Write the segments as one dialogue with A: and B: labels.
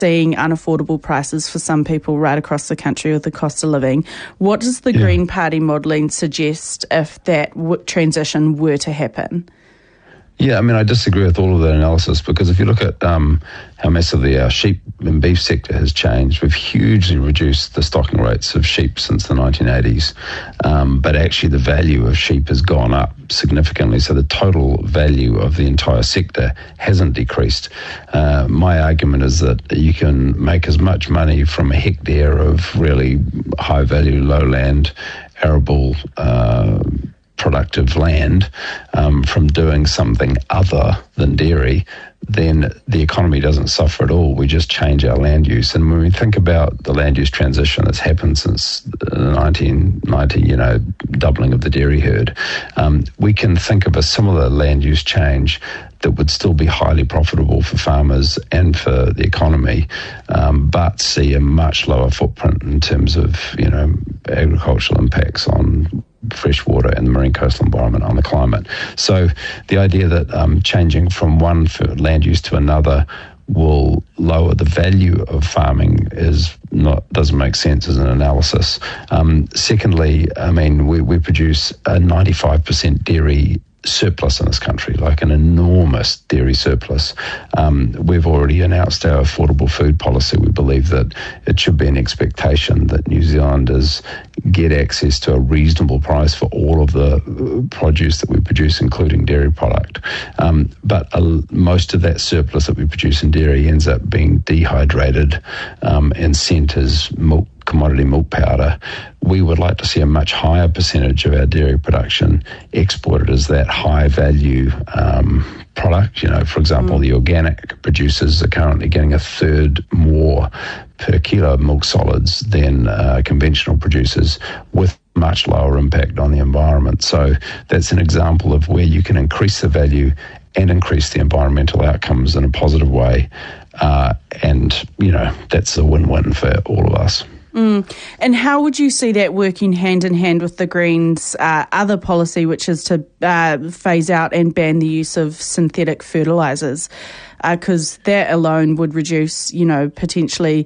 A: seeing unaffordable prices for some people right across the country with the cost of living. What does the Green Party modelling suggest if that transition were to happen?
B: Yeah, I mean, I disagree with all of that analysis, because if you look at how massively our sheep and beef sector has changed, we've hugely reduced the stocking rates of sheep since the 1980s, but actually the value of sheep has gone up significantly, so the total value of the entire sector hasn't decreased. My argument is that you can make as much money from a hectare of really high-value, lowland, arable productive land from doing something other than dairy, then the economy doesn't suffer at all. We just change our land use. And when we think about the land use transition that's happened since the 1990, doubling of the dairy herd, we can think of a similar land use change that would still be highly profitable for farmers and for the economy, but see a much lower footprint in terms of, agricultural impacts on freshwater and the marine coastal environment, on the climate. So the idea that changing from one land use to another will lower the value of farming doesn't make sense as an analysis. Secondly, I mean, we produce a 95% dairy surplus in this country, like an enormous dairy surplus. We've already announced our affordable food policy. We believe that it should be an expectation that New Zealanders get access to a reasonable price for all of the produce that we produce, including dairy product. But most of that surplus that we produce in dairy ends up being dehydrated and sent as commodity milk powder. We would like to see a much higher percentage of our dairy production exported as that high value product. For example, the organic producers are currently getting a third more per kilo of milk solids than conventional producers, with much lower impact on the environment. So that's an example of where you can increase the value and increase the environmental outcomes in a positive way. And that's a win-win for all of us.
A: And how would you see that working hand in hand with the Greens' other policy, which is to phase out and ban the use of synthetic fertilisers? Because that alone would reduce, potentially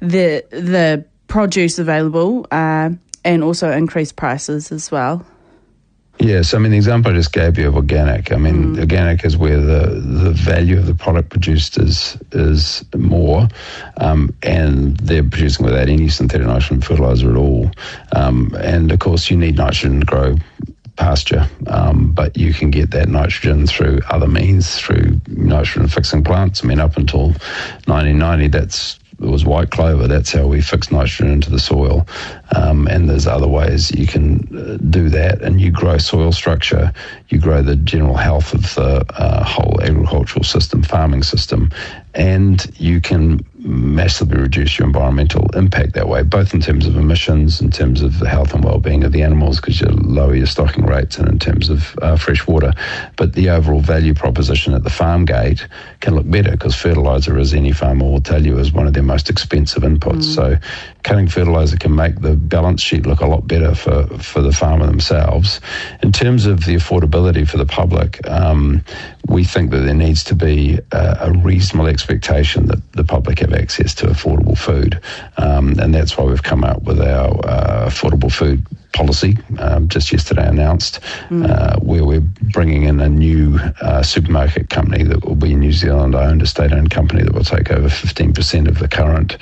A: the produce available and also increase prices as well.
B: Yes, I mean, the example I just gave you of organic, organic is where the value of the product produced is more, and they're producing without any synthetic nitrogen fertilizer at all. And of course, you need nitrogen to grow pasture, but you can get that nitrogen through other means, through nitrogen fixing plants. I mean, up until 1990, it was white clover. That's how we fix nitrogen into the soil. And there's other ways you can do that. And you grow soil structure, you grow the general health of the whole agricultural system, farming system, and you can massively reduce your environmental impact that way, both in terms of emissions, in terms of the health and well-being of the animals, because you lower your stocking rates, and in terms of fresh water. But the overall value proposition at the farm gate can look better, because fertiliser, as any farmer will tell you, is one of their most expensive inputs. So cutting fertiliser can make the balance sheet look a lot better for the farmer themselves. In terms of the affordability for the public, we think that there needs to be a reasonable expectation that the public have access to affordable food. And that's why we've come up with our affordable food policy, just yesterday announced, where we're bringing in a new supermarket company that will be New Zealand-owned, a state-owned company that will take over 15% of the current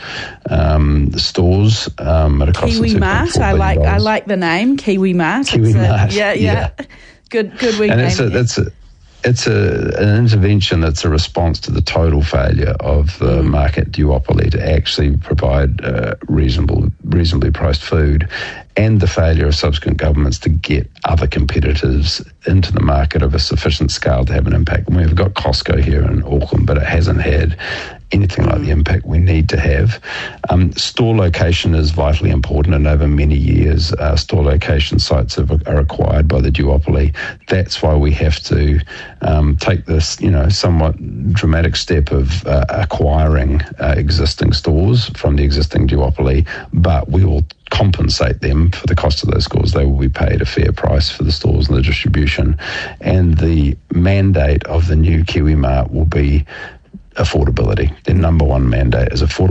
B: stores at a cost of $2.4 billion.
A: I like the name, Kiwi Mart.
B: Kiwi Mart.
A: Yeah. Good week.
B: And it's an intervention that's a response to the total failure of the market duopoly to actually provide reasonably priced food, and the failure of subsequent governments to get other competitors into the market of a sufficient scale to have an impact. And we've got Costco here in Auckland, but it hasn't had anything like the impact we need to have. Store location is vitally important, and over many years, store location sites are acquired by the duopoly. That's why we have to take this, somewhat dramatic step of acquiring existing stores from the existing duopoly, but we will compensate them for the cost of those stores. They will be paid a fair price for the stores and the distribution. And the mandate of the new Kiwi Mart will be affordability. Their number one mandate is affordability.